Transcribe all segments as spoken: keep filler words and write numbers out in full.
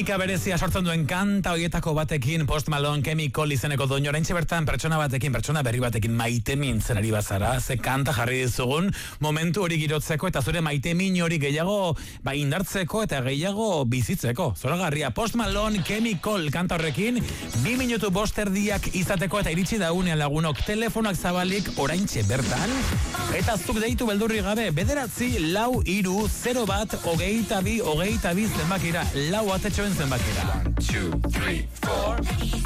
Kimika berezia sortzen duen kanta horietako batekin Post Malone Chemical izeneko doinu oraintxe bertan pertsona batekin, pertsona berri batekin maite mintzen ari bazara, ze kanta jarri dizugun momentu hori girotzeko eta zure maite min hori gehiago ba indartzeko eta gehiago bizitzeko. Zoragarria Post Malone Chemical kanta horrekin bi minutu bost erdiak izateko eta iritsi daunean lagunok telefonak zabalik oraintxe bertan eta zuk deitu beldurri gabe bederatzi lau iru zero bat hogeita bi hogeita bi zenbakira lau atetxoen zenbakira. One, two, three, four.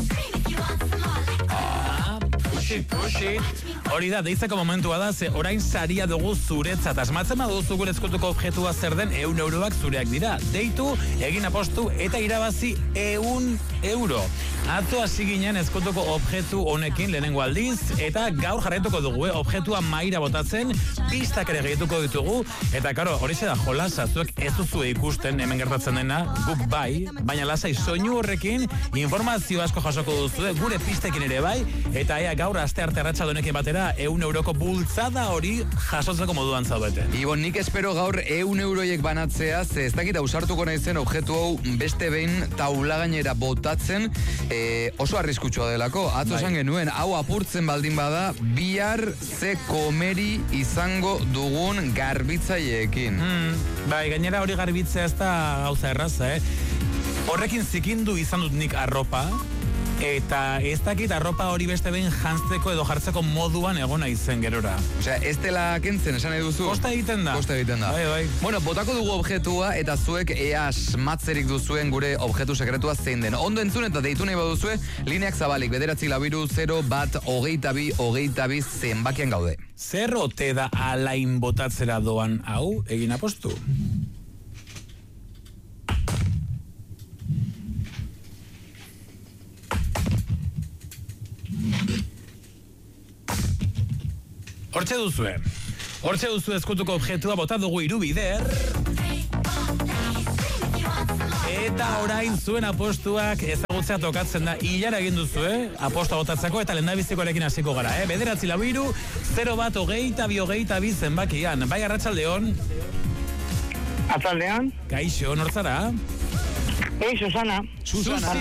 Ah, push it, push it. Hori da, deitzeko momentua da, ze orain saria dugu zuretzat. Asmatzen baduzu gure eskutuko objetua zer den eun euroak zureak dira. Deitu, egin apostu eta irabazi eun euro. Atzo hasi ginen eskutuko objektu honekin lehenengo aldiz, eta gaur jarraituko dugu, eh? Objektua maira botatzen, pistak ere gehituko ditugu, eta karo, hori da jolasa, zuek ez duzu ikusten hemen gertatzen dena, guk bai, baina lasai soinu horrekin informazio asko jasoko duzu, gure pistekin ere bai, eta ea gaur aste arte arratsaldearekin batera eun euroko bultzada hori jasotzeko moduan zaudete. Ibon, nik espero gaur eun euroiek banatzea, ze ez dakit ausartuko naizen objektu hau beste behin taula gainera botatzen, e, oso arriskutsua delako. Atzo esan genuen, hau apurtzen baldin bada, bihar ze komeri izango dugun garbitzaileekin. Hmm, bai, gainera hori garbitzea ez da gauza erraza, eh? Horrekin zikindu izan dut nik arropa, eta ez dakit arropa hori beste behin jantzeko edo jartzeko moduan egona izen gerora. Osea, ez dela kentzen, esan nahi duzu? Kosta egiten da. Kosta egiten da. Bai, bai. Bueno, botako dugu objektua eta zuek ea asmatzerik duzuen gure objektu sekretua zein den. Ondo entzun eta deitu nahi baduzue, lineak zabalik, bederatzi labiru, zero, bat, hogeita bi, hogeita bi zenbakian gaude. Zer ote da alain botatzera doan hau, egin apostu? Hortxe duzue. Hortxe duzue eskutuko objektua bota dugu hiru bider. Eta orain zuen apostuak ezagutzea tokatzen da. Ilara egin duzue, apostua botatzeko eta lehendabizikoarekin hasiko gara, eh? Bederatzi lau hiru, zero bat hogeita bi hogeita bi zenbakian. Bai, arratsaldeon. Arratsaldeon. Kaixo, nortzara? Ei, Susana. Susana.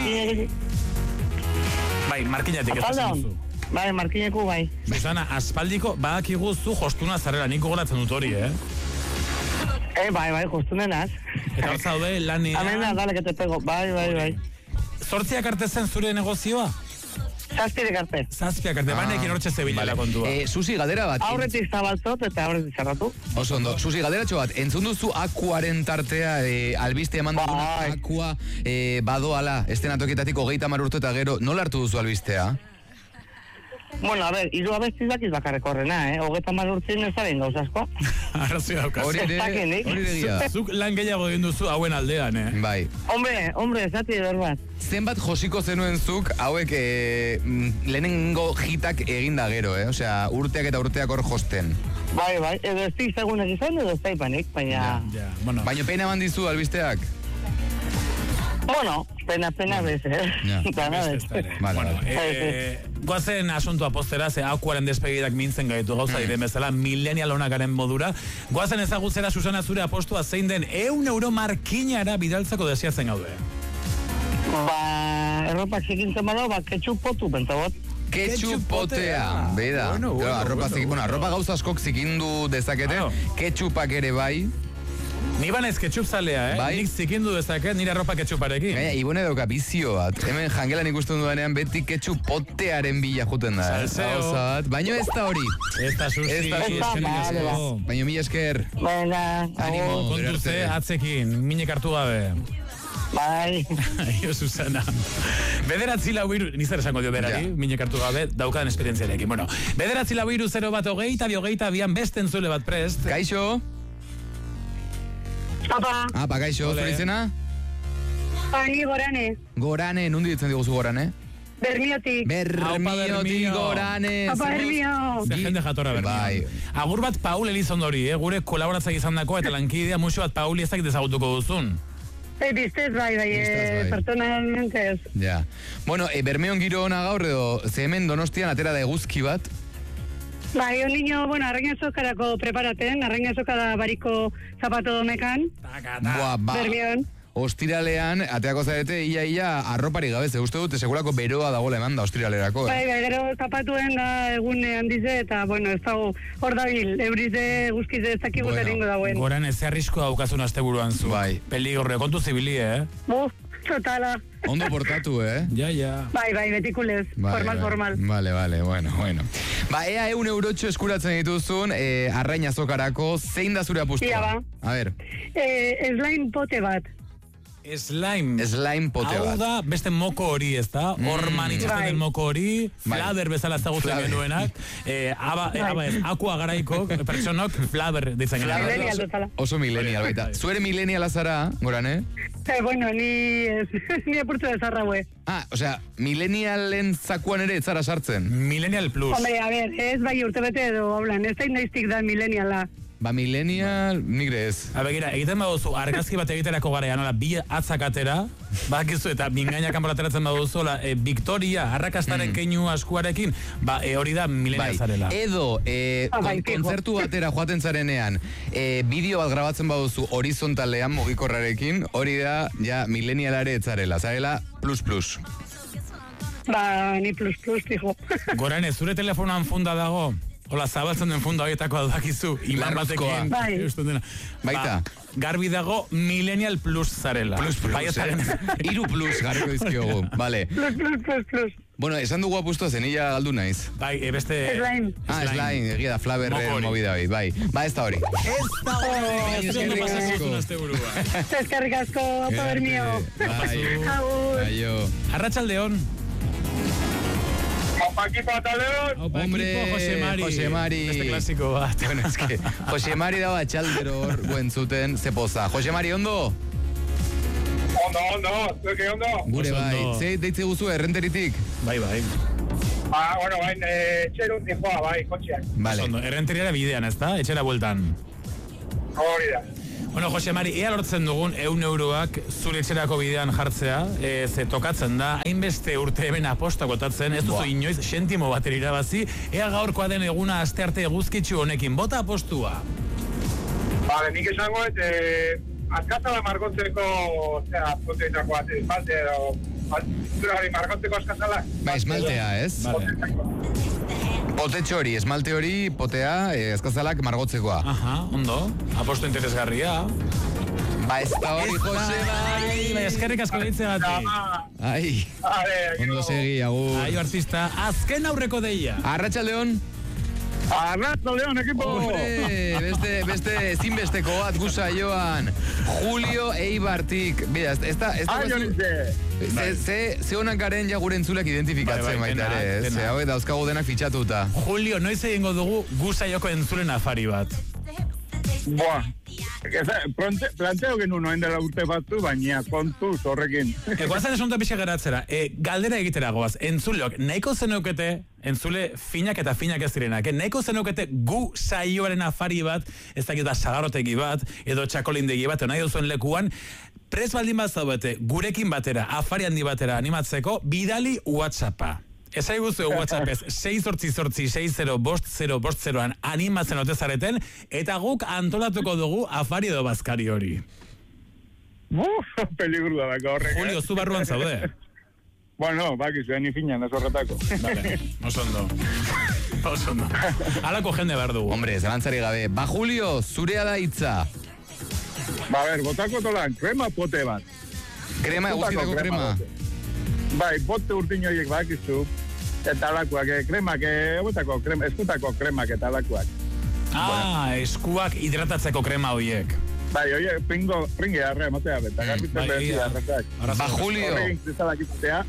Bai, markinatik ez duzu. Bai, markineku bai. Susana, aspaldiko badakigu zu jostuna zarela, nik gogoratzen dut hori, eh? Eh, bai, bai, jostunenaz. Eta hor zaude, lanean... Amena, dale, que te pego. Bai, bai, bai. Zortziak arte zen zure negozioa? Zazpiak arte. Zazpiak arte, banekin hortxe zebilela kontua. Eh, Susi, galdera bat. Aurretik zabaltzot eta aurretik zerratu. Oso ondo. Susi, galderatxo bat, entzun duzu akuaren tartea, eh, albiste eman duguna Bai. akua eh, badoala, estenatoketatik hogeita hamar urte eta gero, nola hartu duzu albistea? Bueno, a ver, hiru abestiz dakiz bakarrik horrena, eh? Hogeta mar urtzien ez zaren gauz asko. Arrazoi daukaz. Hori ere, Ez dakinik. hori ere gira. Zuk lan gehiago egin duzu hauen aldean, eh? Bai. Hombre, hombre, ez dati berbat. Zenbat josiko zenuen zuk hauek eh, mm, lehenengo hitak eginda gero, eh? Osea, urteak eta urteak hor josten. Bai, bai, edo ez izagunak izan, edo ez zaipanik, baina... Ja, bueno. Baina peina eman dizu albisteak? Bueno, pena, pena bez, eh? Ja. Pena bez. Vale, Bueno, vale. eh, goazen asuntua postera, ze akuaren despegidak mintzen gaitu gauza diren bezala, millennial honakaren modura. Goazen ezagutzera, Susana, zure apostua zein den eun euro markinara bidaltzeko desiatzen gaude. Ba, erropak zikintzen bada, ba, ketxupotu, pentsabot. Ketchupotea, beida. Bueno, bueno, arropa, bueno, zikin, bueno, bueno. arropa gauza askok zikindu dezakete, Claro. ketchupak ere bai. Ni banez ketchup zalea, eh? Bai. Nik zikindu dezaket nire arropa ketchuparekin. Gaina, ibone dauka bizio bat. Hemen jangelan ikusten dudanean beti ketchupotearen bila juten da. Eh? Salseo. Gauza bat. Baina ez da hori. Ez da susi, Ez da susi. eskerrik Vale, asko. Baina mila esker. Venga, Animo. agur. Kontu ze Arte. atzekin, minek hartu gabe. Bai. Aio, Susana. Bederatzi lau iru, nizar esango dio berari, Ja. minek hartu gabe, daukadan esperientziarekin. Bueno, bederatzi lau iru, zero bat hogeita, bi hogeita, bian beste entzule bat prest. Kaixo? Papa, Apa, kaixo, Ole. zure izena? pani gorane, Gorane, nundi ditzen diguzu Gorane? bermiotik. Bermiotik Bermio. Gorane. Papa, zer- bermio. Ze jende jatorra bermio. Bai. Agur bat Paul Elizondori, eh? Gure kolaboratzak izan dako eta lankidea musu bat Pauli ezak dezagutuko duzun. Eh, biztez bai, bai, Biztez eh, bai. personalmente ez. Ja. Bueno, e, Bermeon giro ona gaur edo, ze hemen Donostian atera da eguzki bat. Bai, un niño, bueno, arraina sokarako preparaten, arraina sokada bariko zapato domekan, Buah, ba, bermion. ostiralean, ateako zarete, ia-ia arropari gabe, ze uste dut, segurako beroa dagoela eman da ostiralerako, eh? Bai, bai, gero zapatuen da egun handize, eta, bueno, ez dago, hor dabil, eurize, guzkize, ez dakik Bueno, bueno, dagoen. Goran ez arrisko daukazun asteburuan zu. Bai. Peligorre, kontu zibili, eh? Buf, totala. Ondo portatu, eh? Ja, ja. Bai, bai, betikulez, Vale, formal, vale. formal. Vale, vale, bueno, bueno. Ba, ea eun eurotxo eskuratzen dituzun, eh, arrain azokarako, zein da zure apustua? Ia, ba. A ver, Eh, slime pote bat. Slime. slime pote Hau bat. da, beste moko hori, ez da? Horman itxasten Bai. den moko hori, Bai. flader bezala ezagutzen Flader. genuenak, eh, aba, eh, aba ez, akua garaiko, pertsonok flader ditzen Flader genuenak. Millennial oso- dutala. Oso millennial baita. Bai. Zuere millenniala zara, Goran, eh? Eh, bueno, ni, ez, ni apurtu dezarra, hue. Ah, osea, millennialen zakuan ere etzara sartzen. Millennial Plus. Hombre, a ver, ez bai urtebete edo, hablan, ez da indaiztik da millenniala. Ba, millennial, nigre ez. A begira, egiten baduzu argazki bat egiterako gara, nola, bi atzak atera, bakizu eta bingainak kanporateratzen baduzu, la, e, Victoria, arrakastaren keinu askuarekin, ba, e, hori da millennial Bai, zarela. edo, eh, Ah, bai, kon- fijo. kontzertu batera joaten zarenean, eh, bideo bat grabatzen baduzu horizontalean mugikorrarekin, hori da, ja, millennialare etzarela, zarela, plus plus. Ba, ni plus plus, fijo. Gorane, zure telefonoan funda dago? Hola, zabaltzen den funda horietako aldakizu, iman Larruzkoa. batekin. Bai. eusten dena. Baita. Ba, garbi dago millennial plus zarela. Plus plus, Bai, ez zaren- eh? Iru plus garriko dizkiogu, vale. Plus, plus, plus, plus. Bueno, esan dugu apustua zenilla galdu naiz. Bai, e, beste... Slime. Ah, slime, egia da, flaberren Moko hori. movida hori, bai. Ba, ez da hori. Ez da hori, ez da eskerrik hori, asko. pasazun asteburua. Eskerrik asko, opa bermio. Bai, Agur. aio. Arratsaldeon. Paquito Ataleón. Aupa, Hombre, equipo, Jose Mari. Jose Mari. Beste klasiko bat. Bueno, es que Jose Mari daba txaldero hor guen zuten zepoza. Jose Mari, ondo? Ondo, ondo, zueke ondo. Gure Oso bai. ondo. Ze deitze guzu errenteritik? Bai, bai. Ah, bueno, bain, eh, txerun dijoa, bai, kotxeak. Vale. Ondo, errenteriara bidean, ez da? Etxera bueltan. Hori da. Bueno, Jose Mari, ea lortzen dugun eun euroak zure etxerako bidean jartzea, e, ze tokatzen da, hainbeste urte hemen apostakotatzen, ez duzu Buah. inoiz sentimo bater irabazi, ea gaurkoa den eguna astearte eguzkitzu honekin, bota apostua. Vale, nik esango, et, eh, azkazala margotzeko, zera, proteitako bat, balte, edo, zura hori margotzeko azkazala. Ba, esmaltea, ez? Vale. Potetxo hori, esmalte hori, potea, eh, azkazalak margotzekoa. Aha, ondo, aposto interesgarria. Ba, ez da hori, Jose Mari. Bai, eskerrik asko ditzegatik. Ah, Ai, vale, ondo segi, agur. Aio artista, azken aurreko deia. Arratsaldeon. Arrazo, León, equipo. Hombre, beste, beste ezinbesteko bat guza joan. Julio Eibartik. Bida, ez da... Ez da Ai, Jonize. Ze, ze, ze honak garen ja gure entzulek identifikatzen Bai, bai, baita denak, ere, ez? denak. Ze hau dauzkagu denak fitxatuta. Julio, noiz egingo dugu guzaioko entzulen afari bat. Boa, Pronte, planteo genuen noen dela urte batzu, baina kontuz horrekin. E, guazen esunta pixe geratzera, e, galdera egitera goaz, entzuleok, nahiko zeneukete, entzule finak eta finak ez direnak, eh? Nahiko zeneukete gu saioaren afari bat, ez dakit da sagarrotegi bat, edo txakolindegi bat, nahi duzuen lekuan, prez baldin bat zaudete, gurekin batera, afari handi batera animatzeko, bidali WhatsAppa. Ez aiguzu WhatsAppez sei zortzi zortzi sei zero bost zero bost zeroan animatzen otezareten, eta guk antolatuko dugu afari edo bazkari hori. Uf, peligrua dako horrek. Julio, zu barruan zaude. Bueno, bakizu, ni finan ez horretako. Vale, oso ondo. Oso ondo. Halako jende behar dugu. Hombre, zalantzari gabe. Ba, Julio, zurea da hitza. Ba, ber, botako tolan, krema pote bat. Krema, Eskutako guztitako krema. bat. Bai, bote urtinoiek bakizu. Eta alakuak, eh, kremak, eh, botako, krema, eskutako kremak eta alakuak. Ah, eskuak hidratatzeko krema hoiek. Bai, oie, pingo, pringe arre, matea, beta, garbitzen bai, behar ia. arrazak. Ba, Julio, Horregin zizalak izatea.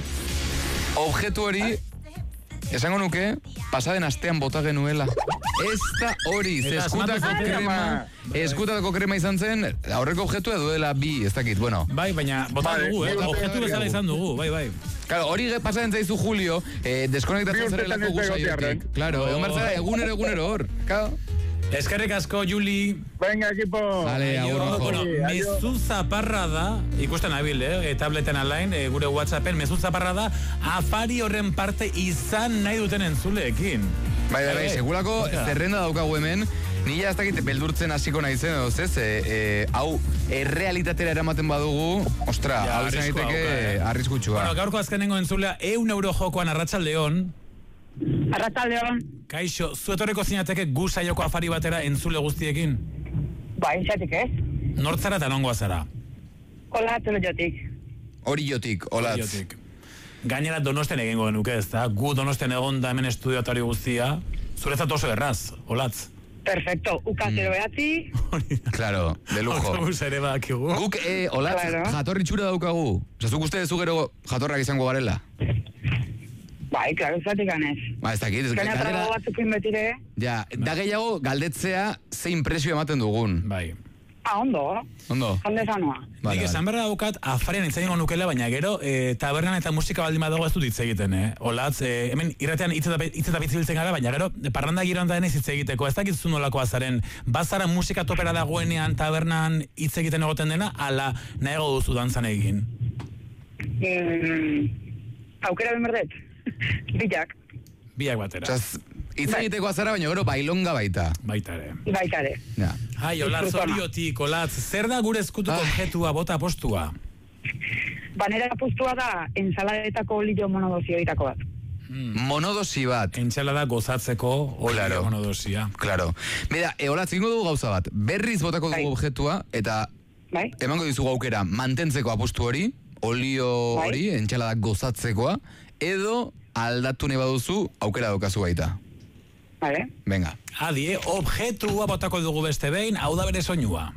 objektu hori, esango nuke, pasaden astean bota genuela. Ez da hori, ze Eta eskutako asmatu zuten. krema, eskutako krema izan zen, aurreko objektua duela bi, ez dakit, bueno. Bai, baina bota Vale, dugu, eh? bi urte Objektu bezala dugu. izan dugu, bai, bai. Claro, hori ge- pasaden zaizu Julio, eh, Bi deskonektatzen urtetan zarelako ez gusaiotik. egotearren. Claro, egon behar zara egunero, egunero hor. Claro. Eskerrik asko, Juli. Venga, equipo. Vale, agur, Aio, majo. bueno, Aio. mezu zaparra da, ikusten abil, eh? Tableten alain, eh, gure WhatsAppen, mezu zaparra da, afari horren parte izan nahi duten entzuleekin. Bai, bai, bai, segurako Hostia. zerrenda daukagu hemen, Nila ez dakit beldurtzen hasiko naizen, edo ez, e, e, hau errealitatera eramaten badugu, ostra, Ja, hau izan arriskua daiteke dauka, eh. arriskutsua. Bueno, gaurko azkenengo entzulea, eun euro jokoan Arratsaldeon. Arratsaldeon, Kaixo, zuetoreko zinateke gu saioko afari batera entzule guztiekin? bai, izatik ez? Nortzara eta nongoa zara? Hola, jotik. Hori jotik, olatz. Jotik. Gainera Donostian egingo genuke, ez da? Gu Donostian egon da hemen estudioatari guztia. Zuretzat oso erraz, olatz. Perfecto, ukazero behatzi. Claro, de lujo. Autobus ere bakigu. Guk, eh, olatz, Claro. jatorri txura daukagu. Osa, zuk uste dezu gero jatorrak izango garela? Bai, klaro, zatik ganez. Ba, ez dakit, ez Gaina galera- trago batzukin betire. Ja, da gehiago galdetzea ze impresio ematen dugun. Bai. Ah, ondo, Ondo? hande zanua. Vale, Nik esan berra daukat, afarian itzaingo nukela, baina gero, e, tabernan eta musika baldin badago ez dut hitz egiten, eh? Olatz, e, hemen irratean hitz eta hitz eta bitzibiltzen gara, baina gero, parranda giroan da denez hitz egiteko, ez dakizu nolakoa zaren, bazara musika topera dagoenean tabernan hitz egiten egoten dena, ala nahiago duzu dantzan egin. Mm, aukera benberdet. Bilak, Biak batera, Osaz, hitz egiteko azara, baina gero bailonga baita. baita ere. baitare. Ja. Ai, Olatz, Disfrutona. oriotik, Olatz, zer da gure eskutuko Ah. objetua, bota postua? Banera postua da, ensaladetako olio monodozioitako bat. Monodosi bat. Entxalada gozatzeko, olio Claro. monodosia. Claro. Bera, eolatz, ingo dugu gauza bat. Berriz botako Bai. dugu objetua, eta Bai? emango dizugu aukera mantentzeko apustu hori, olio Bai. hori, entxaladak gozatzekoa, edo aldatu nahi baduzu, aukera daukazu baita. Vale. Venga. Adi, eh? Objetua botako dugu beste behin, hau da bere soinua.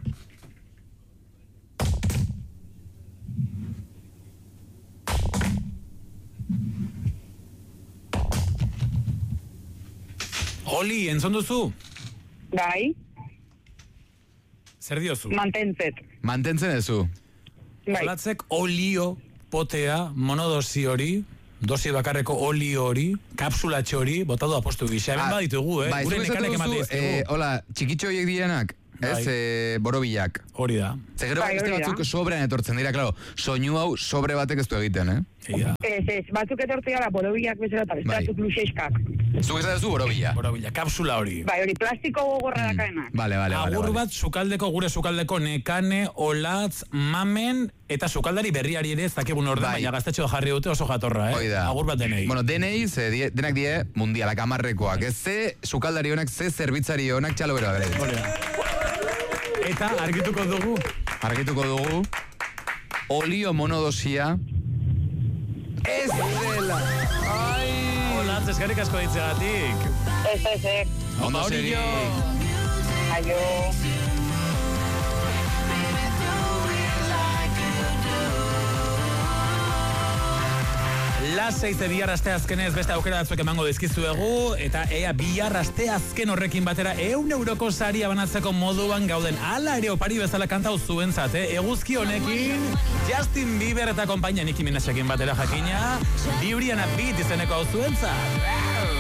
Oli, entzun duzu? Bai, Zer diozu? mantentzet. Mantentzen duzu. Bai. Olatzek olio potea, monodosi hori, dosi bakarreko olio hori, kapsulatxo hori, botatu apostu gisa. Hemen Ah, baditugu, eh? bai, Gure zuk esatu nekanek eman duzu, dizkigu. eh, hola, txikitxo horiek direnak, ez, Bai. eh, borobilak. Hori da. Ze gero Bai, beste hori da. batzuk sobrean etortzen dira, klaro, soinu hau sobre batek ez du egiten, eh? Ia. Ez, ez, batzuk etortzea da, borobilak bezala, eta beste Bai. batzuk luseiskak. Zuk ez duzu borobila. Borobila, kapsula hori. Bai, hori plastiko gogorra dakaenak. Vale, vale, vale. Agur vale. bat sukaldeko, gure sukaldeko nekane, olatz, mamen, eta sukaldari berriari ere ez dakigun orden, Bai. baina gaztetxo jarri dute oso jatorra, eh? Hoi da. Agur bat denei. Bueno, denei, ze, die, denak die mundialak amarrekoak. Ez ze sukaldari honak, ze zerbitzari honak txalo bera bere. Hori da. Eta argituko dugu, Argituko dugu, olio monodosia ez dela. Ai! olatz, eskerrik asko ditzegatik. Ez, ez, ez. Ondo Hori segi. jo. Aio. Laseize bihar aste azkenez beste aukera batzuek emango dizkizuegu, eta ea bihar aste azken horrekin batera eun euroko saria banatzeko moduan gauden. Ala ere opari bezala kantau zuentzat, eh? Eguzki honekin, Justin Bieber eta konpainia Nicki Minajekin batera jakina, Beauty and a Beat izeneko hau zuentzat.